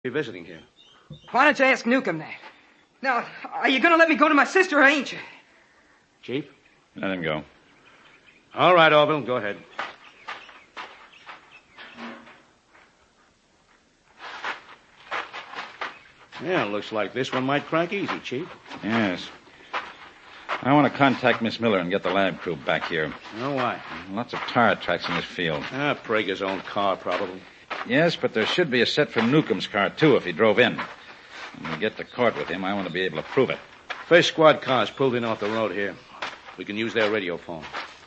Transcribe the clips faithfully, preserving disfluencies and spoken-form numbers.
Be visiting here. Why don't you ask Newcomb that? Now, are you going to let me go to my sister or ain't you? Chief? Let him go. All right, Orville, go ahead. Yeah, looks like this one might crack easy, Chief. Yes. I want to contact Miss Miller and get the lab crew back here. Oh, why? Lots of tire tracks in this field. Ah, Prager's own car, probably. Yes, but there should be a set from Newcomb's car, too, if he drove in. When we get to court with him, I want to be able to prove it. First squad cars pulled in off the road here. We can use their radio phone.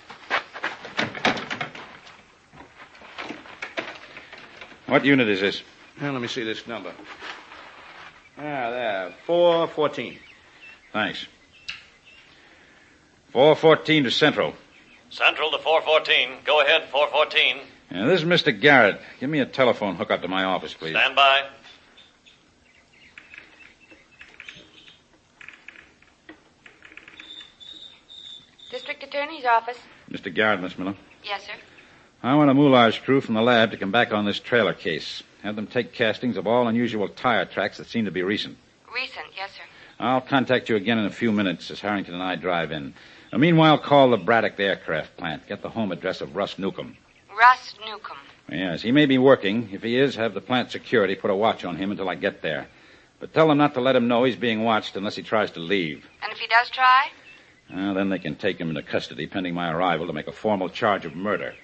What unit is this? Now, let me see this number. Ah, there. four fourteen. Thanks. four fourteen to Central. Central to four fourteen. Go ahead, four fourteen. Yeah, this is Mister Garrett. Give me a telephone hookup to my office, please. Stand by. District Attorney's office. Mister Garrett, Miss Miller. Yes, sir. I want a moulage crew from the lab to come back on this trailer case. Have them take castings of all unusual tire tracks that seem to be recent. Recent, yes, sir. I'll contact you again in a few minutes as Harrington and I drive in. Now, meanwhile, call the Braddock Aircraft Plant. Get the home address of Russ Newcomb. Russ Newcomb. Yes, he may be working. If he is, have the plant security put a watch on him until I get there. But tell them not to let him know he's being watched unless he tries to leave. And if he does try? Well, then they can take him into custody pending my arrival to make a formal charge of murder.